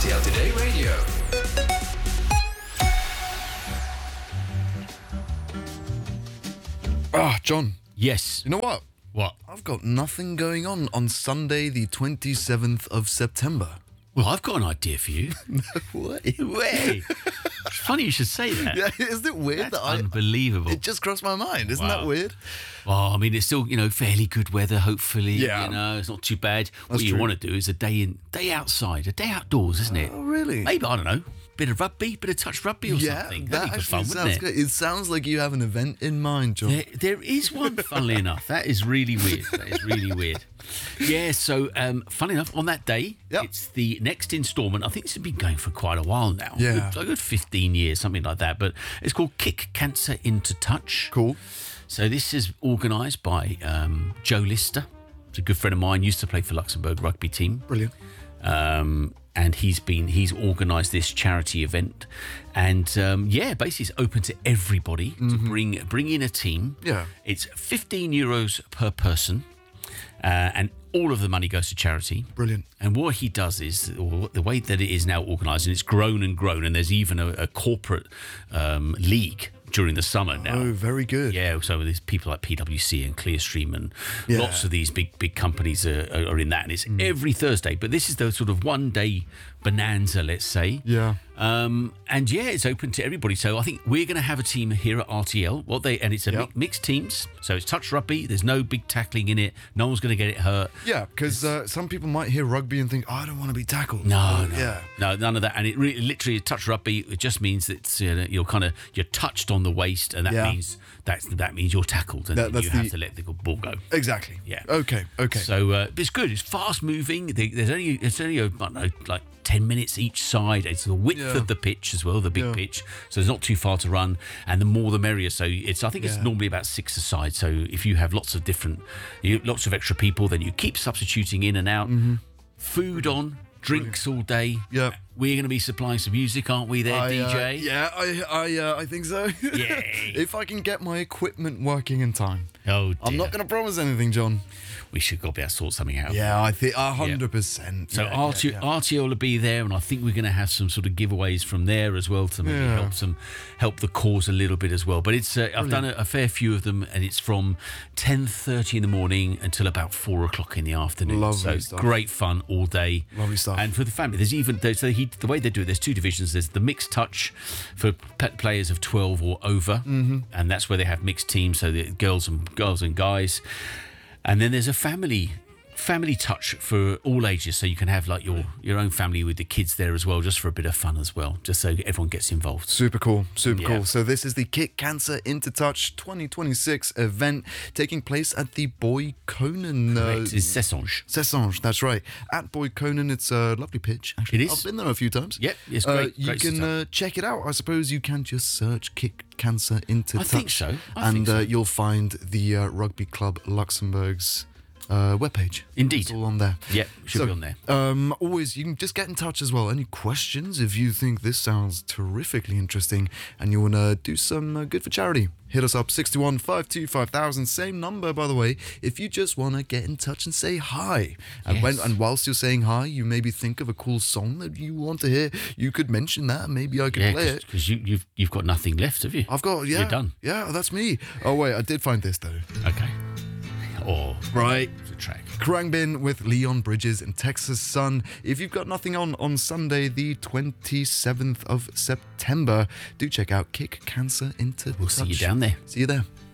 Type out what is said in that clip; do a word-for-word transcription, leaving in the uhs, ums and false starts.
R T L Today Radio. Ah, John. Yes. You know what? What? I've got nothing going on on Sunday, the twenty-seventh of September. Well, I've got an idea for you. No way. Way. It's funny you should say that. Yeah, isn't it weird That's that I... unbelievable. It just crossed my mind. Isn't Wow. that weird? Well, I mean, it's still, you know, fairly good weather, hopefully. Yeah. You know, it's not too bad. That's what you true. want to do is a day in, day outside, a day outdoors, isn't it? Oh, really? Maybe, I don't know, bit of rugby, bit of touch rugby or Yeah, something. that That'd be good actually fun, sounds wouldn't it? good. It sounds like you have an event in mind, John. There, there is one, funnily enough. That is really weird. That is really weird. Yeah, so, um, funnily enough, on that day, Yep. it's the next instalment. I think this has been going for quite a while now. Yeah. Good, a good fifteen years, something like that. But it's called Kick Cancer into Touch. Cool. So this is organised by um, Joe Lister. He's a good friend of mine, used to play for Luxembourg rugby team. Brilliant. Um, and he's been he's organised this charity event, and um, yeah, basically it's open to everybody to bring bring in a team. Yeah. It's fifteen euros per person, uh, and all of the money goes to charity. Brilliant. And what he does is, or the way that it is now organised, and it's grown and grown, and there's even a, a corporate um, league during the summer now. Oh, very good. Yeah, so there's people like P W C and Clearstream and Yeah. lots of these big big companies are, are, are in that, and it's every Thursday. But this is the sort of one day bonanza, let's say. Yeah. Um, and yeah, it's open to everybody. So I think we're going to have a team here at R T L. What they and it's a Yep. mi- mixed teams. So it's touch rugby. There's no big tackling in it. No one's going to get it hurt. Yeah, because uh, some people might hear rugby and think, oh, I don't want to be tackled. No, no, Yeah. no, none of that. And it really, literally, touch rugby. It just means that you know, you're kind of you're touched on the waist, and that Yeah. means that's that means you're tackled, and That- then that's you have the- to let the ball go. Exactly. Yeah. Okay, okay. So uh, it's good. It's fast moving. There- There's only it's only I don't know, like ten minutes each side. It's the width Yeah. of the pitch as well, the big Yeah. pitch. So it's not too far to run, and the more the merrier. So it's I think it's Yeah. normally about six a side. So if you have lots of different, you, lots of extra people, then you keep substituting in and out. Food on, drinks all day. Mm-hmm. Yeah. We're going to be supplying some music, aren't we? There, I, D uh, J. yeah, I I, uh, I think so. Yay. If I can get my equipment working in time. Oh, dear. I'm not going to promise anything, John. We should go be able to sort something out. Yeah, I think a hundred percent. So Yeah, R T, yeah, yeah. R T L will be there, and I think we're going to have some sort of giveaways from there as well to maybe Yeah. help some help the cause a little bit as well. But it's uh, I've done a, a fair few of them, and it's from ten thirty in the morning until about four o'clock in the afternoon. Lovely so stuff. great fun all day. Lovely stuff. And for the family, there's even there's, so he, the way they do it. There's two divisions. There's the mixed touch for pet players of twelve or over, mm-hmm. and that's where they have mixed teams, so the girls and girls and guys. And then there's a family. Family touch for all ages, so you can have like your your own family with the kids there as well, just for a bit of fun as well, just so everyone gets involved. Super cool, super Yeah. cool. So this is the Kick Cancer Into Touch twenty twenty-six event taking place at the Boy Conan. Uh, Correct. It's Sessange. Sessange, that's right. At Boy Conan, it's a lovely pitch. Actually, It is. I've been there a few times. Yep, it's Uh, great. you Great can setup. uh, check it out. I suppose you can just search Kick Cancer Into I Touch. think so. I and think so. Uh, you'll find the uh, Rugby Club Luxembourg's uh, webpage. Indeed. It's all on there. Yep, should So, be on there. Um, always, you can just get in touch as well. Any questions? If you think this sounds terrifically interesting and you want to do some uh, good for charity, hit us up, six one five two five thousand. Same number, by the way, if you just want to get in touch and say hi. And, when, Yes. and whilst you're saying hi, you maybe think of a cool song that you want to hear. You could mention that. Maybe I could Yeah, play it. because you, you've you've got nothing left, have you? I've got, yeah. You're done. Yeah, that's me. Oh, wait, I did find this, though. Okay. Or Right. the track. Krangbin with Leon Bridges and Texas Sun. If you've got nothing on on Sunday, the twenty-seventh of September, do check out Kick Cancer Into We'll see you Touch. down there. See you there.